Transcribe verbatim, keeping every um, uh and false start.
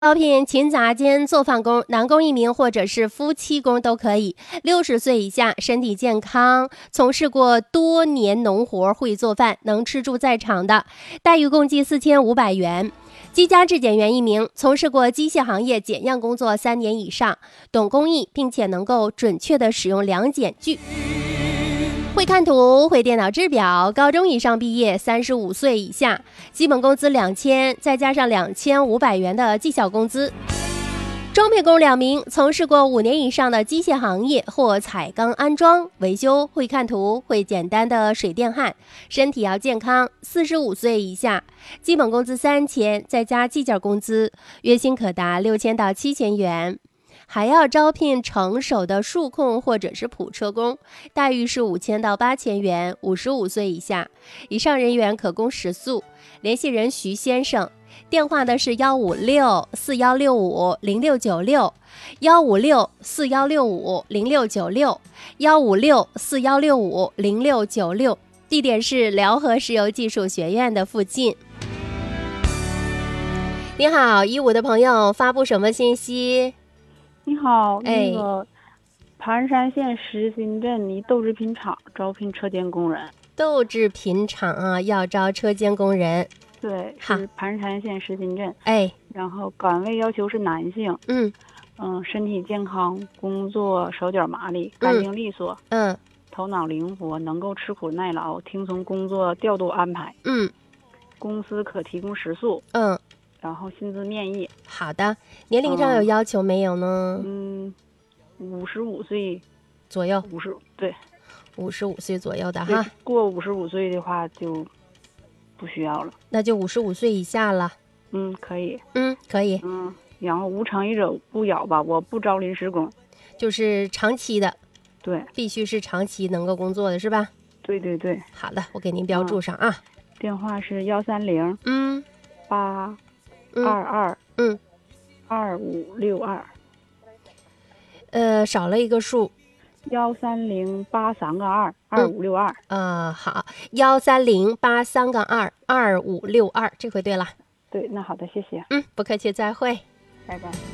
招聘勤杂间做饭工，男工一名或者是夫妻工都可以。六十岁以下，身体健康，从事过多年农活，会做饭，能吃住在场的，待遇共计四千五百元。机加质检员一名，从事过机械行业检验工作三年以上，懂工艺，并且能够准确的使用量检具。会看图，会电脑制表，高中以上毕业，三十五岁以下，基本工资两千，再加上两千五百元的绩效工资。装配工两名，从事过五年以上的机械行业或彩钢安装、维修，会看图，会简单的水电焊，身体要健康，四十五岁以下，基本工资三千，再加计件工资，月薪可达六千到七千元。还要招聘成手的数控或者是普车工，待遇是五千到八千元，五十五岁以下，以上人员可供食宿。联系人徐先生，电话的是幺五六四幺六五零六九六，幺五六四幺六五零六九六，幺五六四幺六五零六九六，地点是辽河石油技术学院的附近。你好，一五的朋友，发布什么信息？ 你好， 哎、 那个盘山县石新镇一豆制品厂招聘车间工人。 豆制品厂啊，要招车间工人。 对， 好是盘山县石新镇。 哎， 然后岗位要求是男性， 嗯嗯，身体健康，工作手脚麻利，干净利索， 嗯头脑灵活，能够吃苦耐劳，听从工作调度安排。 嗯公司可提供食宿， 嗯， 然后薪资面议。 好的。年龄上有要求没有呢？ 嗯，五十五岁左右， 五十对五十五岁左右的对哈，， 过五十五岁的话就不需要了。 那就五十五岁以下了。 嗯，可以。 嗯，可以， 嗯，然后无诚意者不咬吧，我不招临时工。 就是长期的， 对必须是长期能够工作的是吧？ 对对对， 好的，我给您标注上啊。 电话是幺三零嗯八嗯二二嗯， 二五六二， 呃，少了一个数。 幺三零八三个二二五六二。 啊，好，幺三零八三个二二五六二，这回对了。 对，那好的，谢谢， 嗯，不客气，再会。 拜拜。